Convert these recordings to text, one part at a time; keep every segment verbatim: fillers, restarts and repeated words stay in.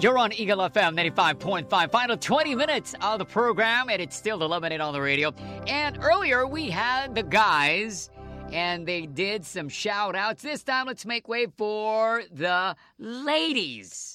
You're on Eagle F M ninety-five point five. Final twenty minutes of the program, and it's still eleven on the radio. And earlier, we had the guys, and they did some shout-outs. This time, let's make way for the ladies.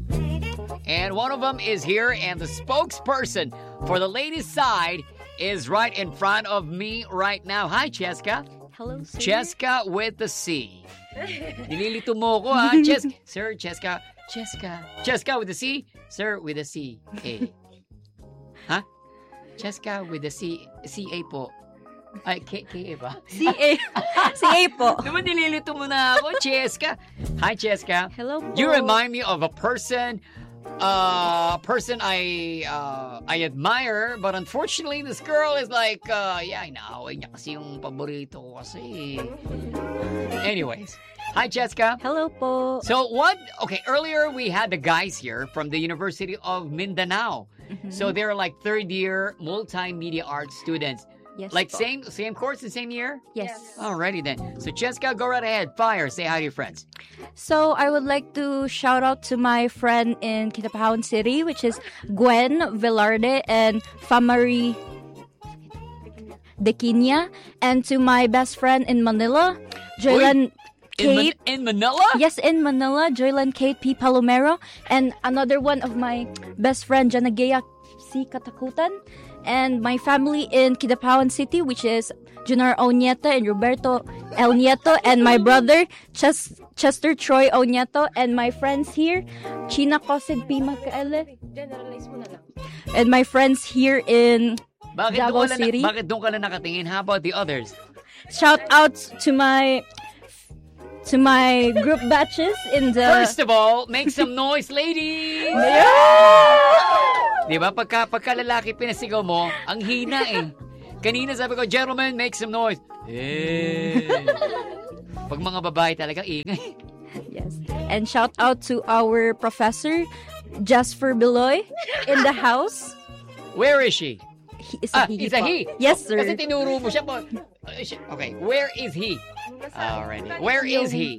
And one of them is here, and the spokesperson for the ladies' side is right in front of me right now. Hi, Cheska. Hello, sir. Cheska with the C. Nililito mo ko, ha? Ches- Sir, Cheska. Cheska. Cheska with the C. Sir, with the C. A. Ha? Cheska with the C. C A po. Ay, K, K A ba? C A. C A po. Naman nililito mo na ako, Cheska. Hi, Cheska. Hello po. You remind me of a person, uh, person I uh, I admire, but unfortunately, this girl is like, uh, yeah, inaaway niya kasi yung paborito ko kasi. Anyways, hi, Cheska. Hello po. So what? Okay, earlier we had the guys here from the University of Mindanao. Mm-hmm. So they're like third year multimedia arts students. Yes, Like po. same same course and same year? Yes. Alrighty then. So Cheska, go right ahead. Fire. Say hi to your friends. So I would like to shout out to my friend in Kidapawan City, which is Gwen Velarde and Famari Dequinia, and to my best friend in Manila, Joylan In, Kate. Man- in Manila? Yes, in Manila, Joylan Kate P. Palomero, and another one of my best friend, Janagea C. Katakutan, and my family in Kidapawan City, which is Junar O. Nieto and Roberto L. Nieto, and my brother, Ches- Chester Troy O. Nieto, and my friends here, China Kosig P. Makaele, and my friends here in Bakit Davao doon ka City. na, bakit doon ka na nakatingin? How about the others? Shout out to my to my group batches in the First of all, make some noise, ladies! Di ba? Pagka, pagka lalaki pinasigaw mo, ang hina eh. Kanina sabi ko, gentlemen, make some noise. Eh. Pag mga babae talaga, ingay. Yes. And shout out to our professor, Jasper Beloy, in the house. Where is she? He is Ah, a he. is a po. he. Yes, sir. Kasi tinuro mo siya po. Uh, siya- Okay, where is he? Alrighty. Where is he?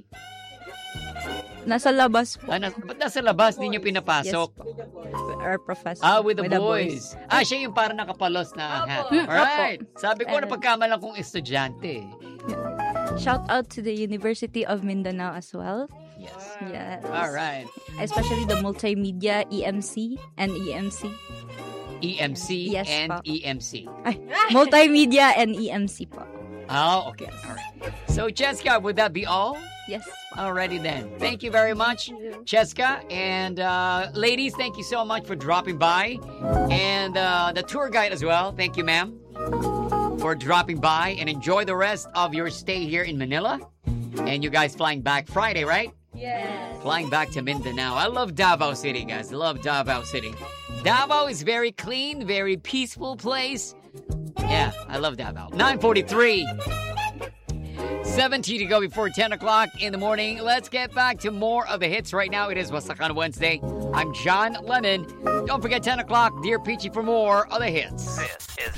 Nasa labas po. Ah, nas- ba't nasa labas? Di niyo pinapasok? Yes, po. Our professor. Ah, with the boys. Ah, siya yung parang nakapalos na hat. Mm, Alright. Sabi ko, And- napagkamalan kong estudyante. Shout out to the University of Mindanao as well. Yes. Yes. Alright. Especially the multimedia E M C and E M C. E M C Yes, and po. E M C. Ay, multimedia and E M C po. Oh, okay. Alright. So, Cheska, would that be all? Yes. Alrighty then. Thank you very much, Cheska. And uh, ladies, thank you so much for dropping by. And uh, the tour guide as well. Thank you, ma'am, for dropping by. And enjoy the rest of your stay here in Manila. And you guys flying back Friday, right? Yes. Flying back to Mindanao. I love Davao City, guys. I love Davao City. Davao is very clean, very peaceful place. Yeah, I love Davao. nine forty-three. seventeen to go before ten o'clock in the morning. Let's get back to more of the hits right now. It is Wasakan Wednesday. I'm John Lennon. Don't forget ten o'clock, Dear Peachy, for more of the hits. This is